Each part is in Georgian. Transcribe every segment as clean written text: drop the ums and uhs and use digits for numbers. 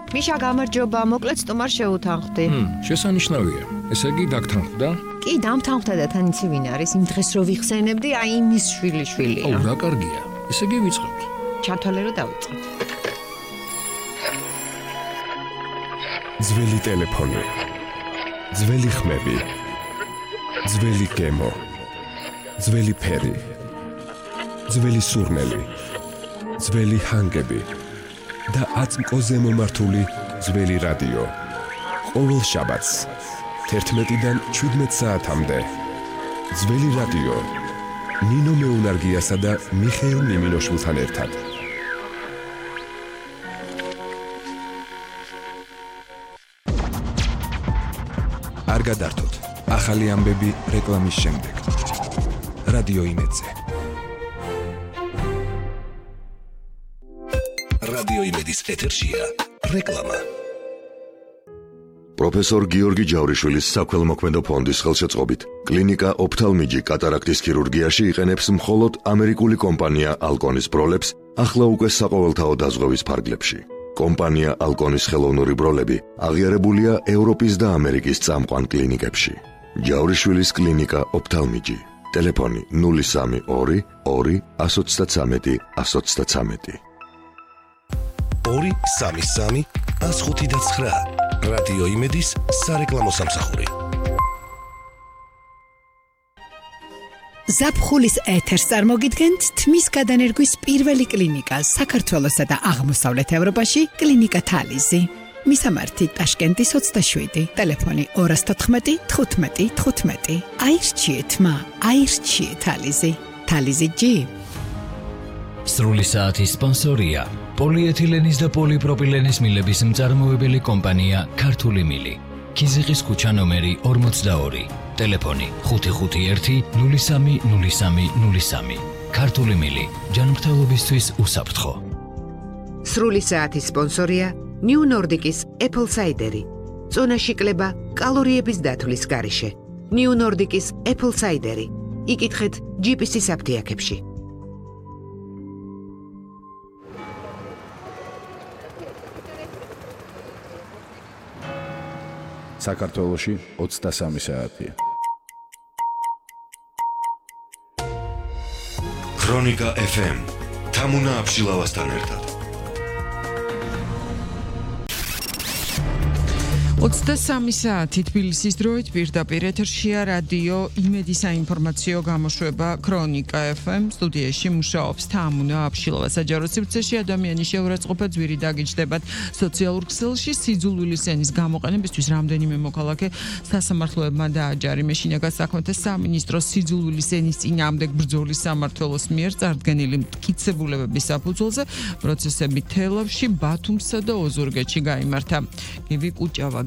მიშა გამარჯობა, მოკლედ სტუმარ შეუთანხმდი. შესანიშნავია. ესე იგი დაგთანხმდა? კი, დამთანხმდა და თან იცი ვინ არის? იმ დღეს რო ვიხსენებდი, აი იმის შვილია. ო, რა კარგია. ესე იგი ვიწყებთ. ჩათვალე რომ დავიწყოთ. ძველი ტელეფონი. ძველი ხმები. ძველი გემო. ძველი ფერი. ძველი სურნელი. ძველი ჰანგები. და აწმყოზე მომართული ძველი რადიო. ყოველ შაბათს 11-დან 17 საათამდე. ძველი რადიო. ნინო მეუნარგიასა და მიხეილ ნიმინოშვილთან ერთად. არ გადართოთ. ახალი ამბები რეკლამის შემდეგ. რადიო იმედზე. რადიო იმედის ეთერშია რეკლამა. პროფესორ გიორგი ჯავრიშვილის საქველმოქმედო ფონდის ხელშეწყობით კლინიკა ოფთალმიჯი კატარაქტის ქირურგიაში იყენებს მხოლოდ ამერიკული კომპანია ალკონის ბროლებს ახლა უკვე საყოველთაო დაზღვევის ფარგლებში. კომპანია ალკონის ხელოვნური ბროლები აღიარებულია ევროპის და ამერიკის წამყვან კლინიკებში. ჯავრიშვილის კლინიკა ოფთალმიჯი. ტელეფონი 032 2 133 133. 233 159. რადიო იმედის სარეკლამო სამსახური. ზაფხულის ეთერს წარმოგიდგენთ თმის გადანერგვის პირველი კლინიკა საქართველოსა და აღმოსავლეთ ევროპაში კლინიკა თალიზი. მისამართი ტაშკენტის 27, ტელეფონი 214 15 15. აირჩიეთ თალიზი. თალიზი G. სრული საათის სპონსორია პოლიეთილენის და პოლიპროპილენის მილების მწარმოებელი კომპანია ქართული მილი. ქიზიყის ქუჩა ნომერი 42, ტელეფონი 551 03 03 03. ქართული მილი, ჯანმრთელობისთვის უსაფრთხო. სრული საათის სპონსორია New Nordic-ის Apple Cider-ი. წონაში კლება კალორიების დათვლის გარეშე. New Nordic-ის Apple Cider-ი. იკითხეთ GPS-ის აფთიაქებში. საქართველოში 23 საათია. ქრონიკა FM. თამუნა აბშილავასთან ერთად. 23 საათი თბილისის დროით პირდაპირ ეთერშია რადიო იმედი საინფორმაციო გამოშვება ქრონიკა FM. სტუდიაში მუშაობს თამუნა აბშილავა. საჯარო სივრცეში ადამიანის შეურაცხყოფა ძვირი დაგიჯდებათ. სოციალურ ქსელში სიძულვილის ენის გამოყენებისთვის რამდენიმე მოქალაქე სასამართლოებმა დააჯარიმეს. შინაგან საქმეთა სამინისტროს სიძულვილის ენის წინააღმდეგ ბრძოლის სამმართველოს მიერ წარდგენილი მტკიცებულებების საფუძველზე პროცესები თელავში, ბათუმსა და ოზურგეთში გაიმართა. გივი კუჭავა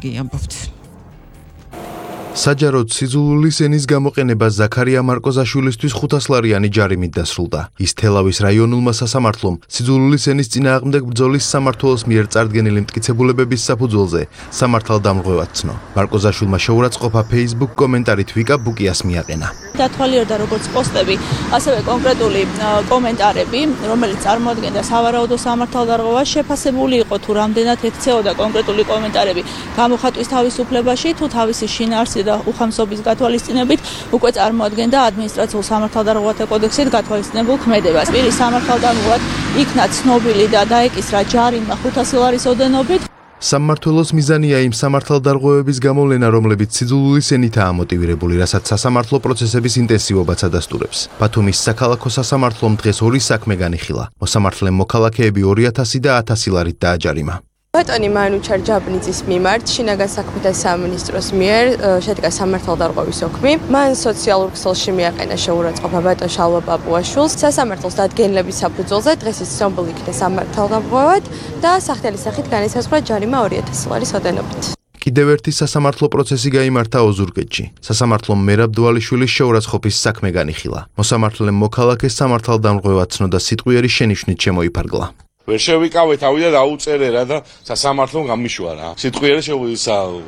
საჯაროდ სიძულვილის ენის გამოყენება ზაქარია მარკოზაშვილისთვის 500 ლარიანი ჯარიმით დასრულდა. ის თელავის რაიონულმა სასამართლომ სიძულვილის ენის წინააღმდეგ ბრძოლის სამმართველოს მიერ წარდგენილი მტკიცებულებების საფუძველზე სამართალდამღვრევად ცნო. მარკოზაშვილმა შეურაცხყოფა Facebook კომენტარით ვიკა ბუკიას მიაყენა. დათვალიერდა როგორც პოსტები, ასევე კონკრეტული კომენტარები, რომელიც წარმოადგენდა სავარაუდო სამართალდარღვევას, შეფასებული იყო თუ რამდენად ექცეოდა კონკრეტული კომენტარები გამოხატვის თავისუფლებაში, თუ თავისი შინაარსი და უხამსობის გათვალისწინებით უკვე წარმოადგენდა ადმინისტრაციულ სამართალდარღვევათა კოდექსით გათვალისწინებულ ქმედებას. პირის სამართალდამღვრევად იქნა ცნობილი და დაეკისრა ჯარიმა 500 ლარის ოდენობით. სამმართველოს მიზანია იმ სამართალდარღვევების გამოვლენა, რომლებიც სიძულვილის ენითაა ამოტივირებული, რასაც სასამართლო პროცესების ინტენსივობაც ადასტურებს. ბათუმის საქალაქო სასამართლომ დღეს ორი საქმე განიხილა. მოსამართლემ მოქალაქეები 2000 და 1000 ლარით დააჯარიმა. ბატონი მანუჩარ ჯაბნიძის მიმართ შინაგან საქმეთა სამინისტროს მიერ შედგა სამართალდარღვევის ოქმი. მან სოციალურ ქსელში მიაყენა შეურაცხყოფა ბატონ შალვა პაპუაშვილს. სასამართლოს დადგენილების საფუძველზე დღეს ის ცნობილი იქნა სამართალდამღვრევად და სახთელის სახით განისაზღვრა ჯარიმა 2000 ლარის ოდენობით. კიდევ ერთი სასამართლო პროცესი გაიმართა ოზურგეთში. სასამართლომ მერაბ დვალიშვილის შეურაცხყოფის საქმე განიხილა. მოსამართლემ მოქალაქეს სამართალდამღვრევად ცნო და სიტყვიერი შენიშვნით შემოიფარგლა. ვერ შევიკავე თავი და დაუწერე რა და სასამართლომ გამიშვა რა. სიტყვიერი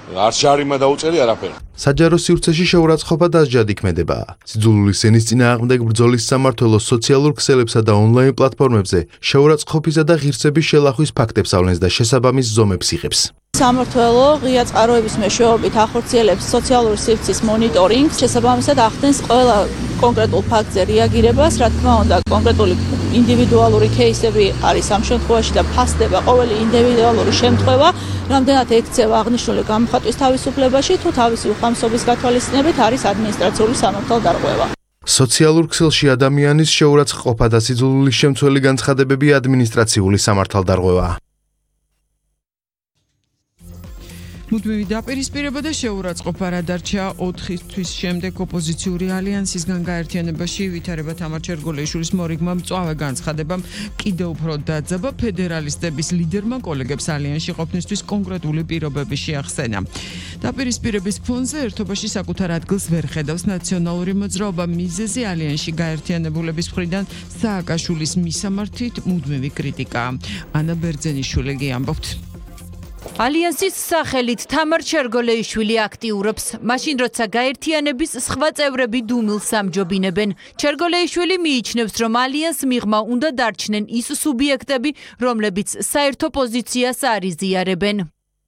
არც ჯარიმა დაუწერი არაფერი. საჯარო სივრცეში შეურაცხყოფა დასჯად იქმედება. სიძულვილის ენის წინააღმდეგ ბრძოლის სამმართველოს სოციალურ ქსელებსა და ონლაინ პლატფორმებზე შეურაცხყოფისა და ღირსების შელახვის ფაქტებს ავლენს და შესაბამის ზომებს იღებს. სამმართველო ღია წყაროების მეშვეობით ახორციელებს სოციალური სივრცის მონიტორინგს, შესაბამისად ახდენს ყველა კონკრეტულ ფაქტზე რეაგირებას, რა თქმა უნდა, კონკრეტული ინდივიდუალური кейსები არის ამ შემთხვევაში და ფასდება ყოველი ინდივიდუალური შემთხვევა, რამდენად ექცევა აღნიშნული გამოხატვის თავისუფლებაში, თუ თავისი უხამსობის გათვალისწინებით არის ადმინისტრაციული სამართალ დარღვევა. სოციალურ ქსელში ადამიანის შეურაცხყოფა და სიძულვილის შემცველი განცხადებები ადმინისტრაციული სამართალდარღვევაა. მუდმივი დაპირისპირება და შეურაცხყოფა რა დარჩა 4 თვის შემდეგ ოპოზიციური ალიანსისგან გაერთიანებაში ვითარება თამარ ჩერგოლეიშვილის მორიგმა მწვავე განცხადებამ კიდევ უფრო დაძაბა ფედერალისტების ლიდერმა კოლეგებს ალიანსში ყოფნისთვის კონკრეტული პირობები შეახსენა. დაპირისპირების ფონზე ერთობაში საკუთარ ადგილს ვერ ხედავს ნაციონალური მოძრაობა მიზეზი ალიანსში გაერთიანებულების მხრიდან სააკაშვილის მისამართით მუდმივი კრიტიკაა. ანა ბერძენიშვილი ამბობთ. ალიანსის სახელით თამარ ჩერგოლეიშვილი აქტიურობს, მაშინ როცა გაერთიანების სხვა წევრები დუმილს ამჯობინებენ. ჩერგოლეიშვილი მიიჩნევს, რომ ალიანს მიღმა უნდა დარჩნენ ის სუბიექტები, რომლებიც საერთო პოზიციას არ იზიარებენ.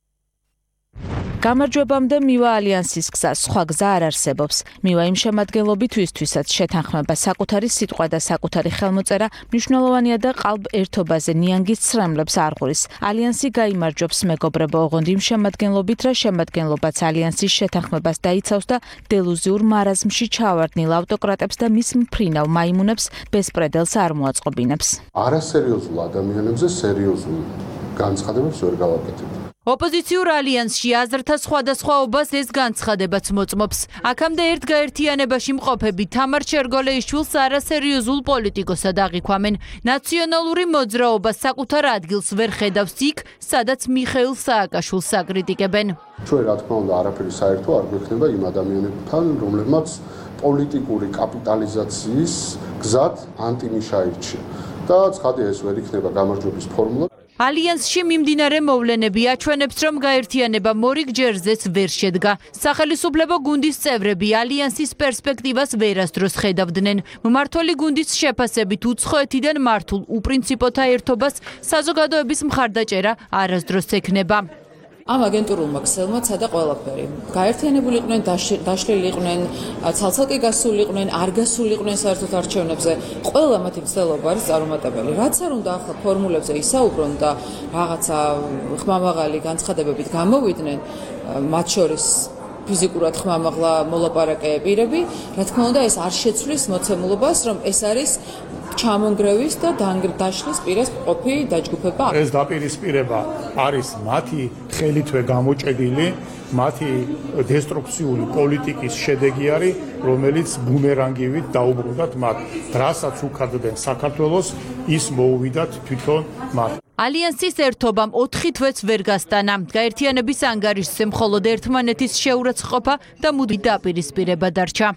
გამარჯვებამდე მივა ალიანსის გზა, სხვა გზა არ არსებობს. მივა იმ შემადგენლობით, ვისთვისაც შეთანხმება, საკუთარი სიტყვა და საკუთარი ხელმოწერა მნიშვნელოვანია და ყალბ ერთობაზე ნიანგის ცრემლებს არ ღურის. ალიანსი გაიმარჯვებს მეგობრებო, ოღონდ იმ შემადგენლობით, რა შემადგენლობაც ალიანსის შეთანხმებას დაიცავს და დელუზიურ მარაზმში ჩავარდნილ ავტოკრატებს და მის მფრინავ მაიმუნებს ბესპრედელს არ მოაწყობინებს. არასერიოზულ ადამიანებზე სერიოზულ განცხადებებს ვერ გავაკეთებთ. ოპოზიციურ ალიანსში აზრთა სხვადასხვაობას ეს განცხადებაც მოწმობს. აქამდე ერთ გაერთიანებაში მყოფები თამარ ჩერგოლეიშვილს არასერიოზულ პოლიტიკოსად აღიქვამენ. ნაციონალური მოძრაობა საკუთარ ადგილს ვერ ხედავს იქ, სადაც მიხეილ სააკაშვილს აკრიტიკებენ. ჩვენ რა თქმა უნდა არაფერი საერთო არ გვექნება იმ ადამიანებთან, რომლებმაც პოლიტიკური კაპიტალიზაციის გზად ანტინიშა ირჩია. და ცხადია ეს ვერ იქნება გამარჯვების ფორმულა. ალიანსში მიმდინარე მოვლენები აჩვენებს, რომ გაერთიანება მორიგ ჯერზეც ვერ შედგა. სახელისუფლებო გუნდის წევრები ალიანსის პერსპექტივას ვერასდროს ხედავდნენ. მმართველი გუნდის შეფასებით უცხოეთიდან მართულ უპრინციპოთა ერთობას საზოგადოების მხარდაჭერა არასდროს ექნება. ამ აგენტურულმა ქსელმა ცადა ყველაფერი. გაერთიანებული იყვნენ, დაშლილი იყვნენ, ცალ-ცალკე გასული იყვნენ, არ გასული იყვნენ საერთოდ არჩევნებზე. ყველა მათი მცდელობა არის წარუმატებელი. რაც არ უნდა ახლა ფორმულებზე ისაუბრონ და რაღაცა ხმამაღალი განცხადებებით გამოვიდნენ, მათ შორის ფიზიკურად ხმამაღლა მოლაპარაკეებირები, რა თქმა უნდა ეს არ შეცვლის მოცემულობას, რომ ეს არის ჩამონგრევის და დაშლის პირას ყოფი დაჯგუფება. ეს დაპირისპირება არის მათი ხელითვე გამოჭედილი, მათი დესტრუქციული პოლიტიკის შედეგი არის, რომელიც ბუმერანგივით დაუბრუნდათ მათ. რასაც უქადდნენ საქართველოს, ის მოუვიდათ თვითონ მათ. ალიანსის ერთობამ 4 თვეც ვერ გასტანა. გაერთიანების ანგარიშზე მხოლოდ ერთმანეთის შეურაცხყოფა და მუდმივი დაპირისპირება დარჩა.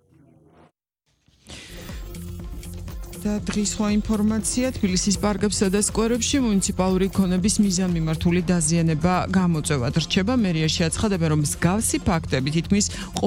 და დღის სხვა ინფორმაცია თბილისის პარკებსა და სკვერებში მუნიციპალური ქონების მიზანმიმართული დაზიანება გამოწვევად რჩება. მერიაში აცხადებენ, რომ მსგავსი ფაქტები თითქმის